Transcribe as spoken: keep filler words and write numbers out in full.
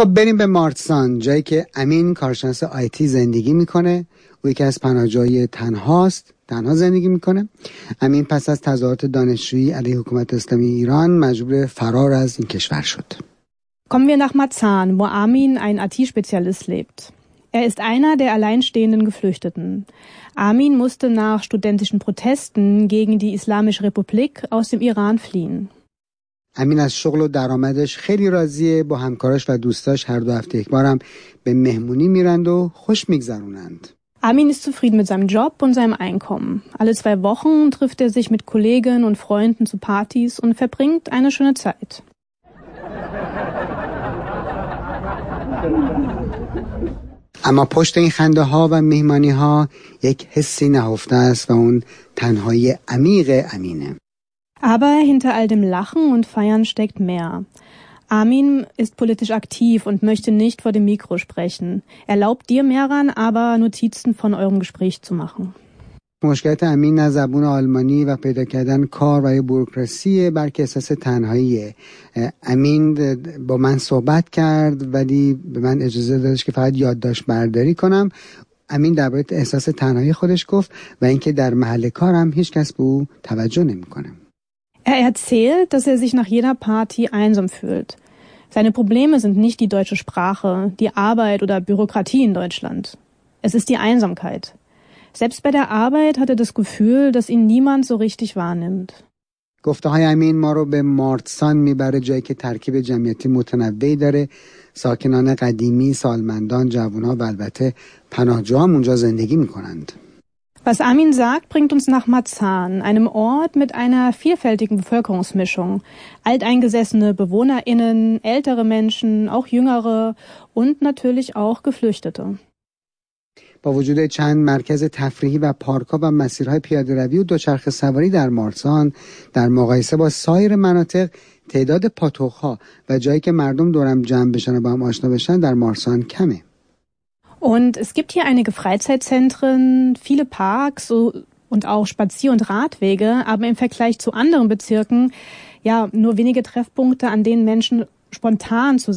خب بریم به مارتسان، جایی که امین کارشناس آیتی زندگی میکنه. او یکی از پناهجوهای تنهاست، تنها زندگی میکنه. امین پس از تظاهرات دانشجویی علیه حکومت اسلامی ایران مجبور فرار از این کشور شد. Kommen wir nach Marzahn, wo Armin, ein I T-Spezialist, lebt. Er ist einer der alleinstehenden Geflüchteten. Armin musste nach studentischen Protesten gegen die Islamische Republik aus dem Iran fliehen. امین از شغل و درآمدش خیلی راضیه. با همکاراش و دوستاش هر دو هفته یک بارم به مهمونی میرند و خوش میگذرونند. Armin ist zufrieden mit seinem Job und seinem Einkommen. Alle zwei Wochen trifft er sich mit Kollegen und Freunden zu Partys und verbringt eine schöne Zeit. اما پشت این خنده ها و مهمانی ها یک حسی نهفته است و اون تنهایی عمیق امینه. Aber hinter all dem Lachen und Feiern steckt mehr. Armin ist politisch aktiv und möchte nicht vor dem Mikro sprechen. Erlaubt dir, Mehran, aber Notizen von eurem Gespräch zu machen. مشکلات امین نه زبون آلمانی و پیدا کردن کار و بوروکراسیه، بلکه احساس تنهاییه. امین با من صحبت کرد ولی به من اجازه دادش که فقط یادداشت برداری کنم. امین درباره احساس تنهایی خودش گفت و اینکه در محل کارم هیچ کس به او توجه نمیکنه. Er erzählt, dass er sich nach jeder Party einsam fühlt. Seine Probleme sind nicht die deutsche Sprache, die Arbeit oder Bürokratie in Deutschland. Es ist die Einsamkeit. Selbst bei der Arbeit hat er das Gefühl, dass ihn niemand so richtig wahrnimmt. گفته های امین ما رو به مارتسان میبره، جایی که ترکیب جمعیتی متنوعی داره. ساکنان قدیمی، سالمندان، جوانها و البته پناهجوها اونجا زندگی میکنند. Was Armin sagt, bringt uns nach Marzahn, einem Ort mit einer vielfältigen Bevölkerungsmischung. Alteingesessene BewohnerInnen, ältere Menschen, auch jüngere und natürlich auch Geflüchtete. با وجود چند مرکز تفریحی و پارک‌ها و مسیرهای پیاده‌روی و دوچرخه سواری در مارتسان، در مقایسه با سایر مناطق تعداد پاتوق‌ها و جایی که مردم دورم جمع بشن و با هم آشنا بشن در مارتسان کمه. Und es gibt hier einige Freizeitzentren, viele Parks und auch Spazier- und Radwege, aber im Vergleich zu anderen Bezirken ja nur wenige Treffpunkte, an denen Menschen spontan zusammen